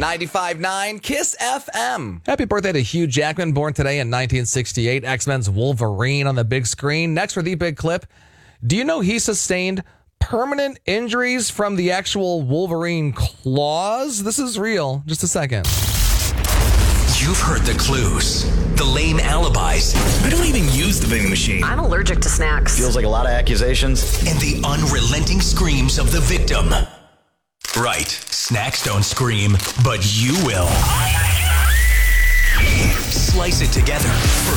95.9 Kiss FM. Happy birthday to Hugh Jackman, born today in 1968. X-Men's Wolverine on the big screen. Next for the big clip. Do you know he sustained permanent injuries from the actual Wolverine claws? This is real. Just a second. You've heard the clues, the lame alibis. I don't even use the vending machine. I'm allergic to snacks. Feels like a lot of accusations. And the unrelenting screams of the victim. Right, snacks don't scream, but you will. Slice it together for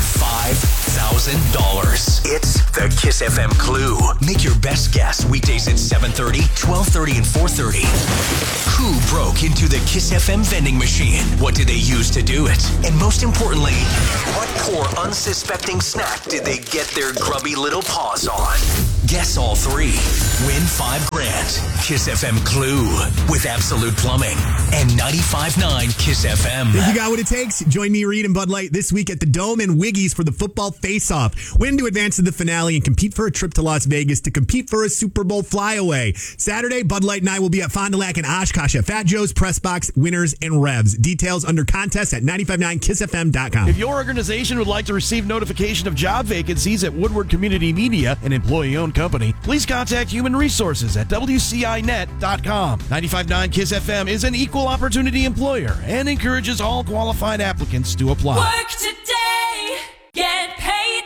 $5,000. It's the Kiss FM Clue. Make your best guess weekdays at 7:30, 12:30, and 4:30. Who broke into the Kiss FM vending machine? What did they use to do it? And most importantly, what poor unsuspecting snack did they get their grubby little paws on? Guess all three. Win $5,000. Kiss FM Clue with Absolute Plumbing and 95.9 Kiss FM. Think you got what it takes? Join me, Reed, and Bud Light this week at the Dome and Wiggy's for the football face-off. Win to advance to the finale and compete for a trip to Las Vegas to compete for a Super Bowl flyaway. Saturday, Bud Light and I will be at Fond du Lac and Oshkosh at Fat Joe's, Press Box, Winners, and Revs. Details under contest at 959kissfm.com. If your organization would like to receive notification of job vacancies at Woodward Community Media, an employee-owned company, please contact Human Resources at WCInet.com. 95.9 Kiss FM is an equal opportunity employer and encourages all qualified applicants to apply. Work today, get paid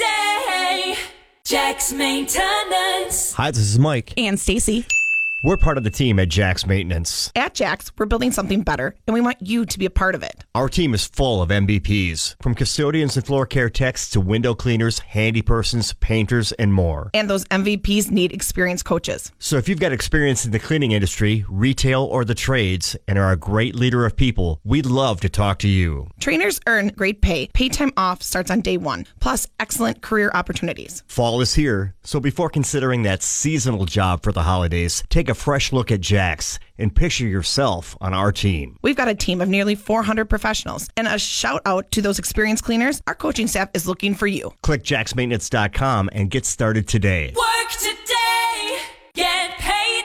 today. Jack's Maintenance. Hi, this is Mike. And Stacy. We're part of the team at Jack's Maintenance. At Jack's, we're building something better, and we want you to be a part of it. Our team is full of MVPs, from custodians and floor care techs to window cleaners, handy persons, painters, and more. And those MVPs need experienced coaches. So if you've got experience in the cleaning industry, retail, or the trades, and are a great leader of people, we'd love to talk to you. Trainers earn great pay. Paid time off starts on day one, plus excellent career opportunities. Fall is here, so before considering that seasonal job for the holidays, take a fresh look at Jack's and picture yourself on our team. We've got a team of nearly 400 professionals, and a shout out to those experienced cleaners. Our coaching staff is looking for you. Click jacksmaintenance.com and get started today. Work today, get paid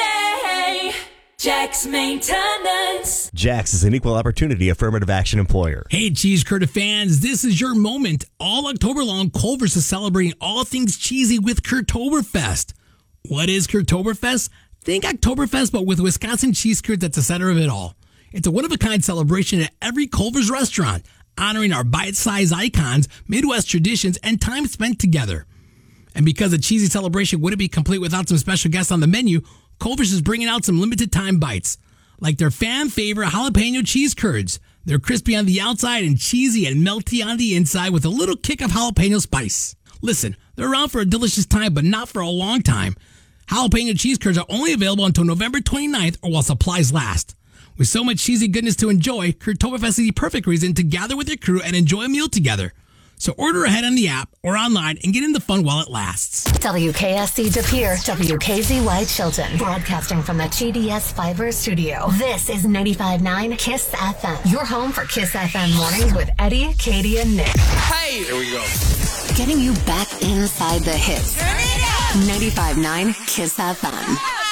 today. Jack's Maintenance. Jack's is an equal opportunity affirmative action employer. Hey, Cheese Curta fans, this is your moment. All October long, Culver's is celebrating all things cheesy with Kurtoberfest. What is Kurtoberfest? Think Oktoberfest, but with Wisconsin cheese curds at the center of it all. It's a one-of-a-kind celebration at every Culver's restaurant, honoring our bite-sized icons, Midwest traditions, and time spent together. And because a cheesy celebration wouldn't be complete without some special guests on the menu, Culver's is bringing out some limited-time bites, like their fan-favorite jalapeno cheese curds. They're crispy on the outside and cheesy and melty on the inside with a little kick of jalapeno spice. Listen, they're around for a delicious time, but not for a long time. Jalapeno cheese curds are only available until November 29th or while supplies last. With so much cheesy goodness to enjoy, Kurtoberfest is the perfect reason to gather with your crew and enjoy a meal together. So order ahead on the app or online and get in the fun while it lasts. WKSC De Pere, WKZY Chilton. Broadcasting from the GDS Fiber Studio. This is 95.9 Kiss FM. Your home for Kiss FM mornings with Eddie, Katie, and Nick. Hey! Here we go. Getting you back inside the hits. 95.9 Kiss FM.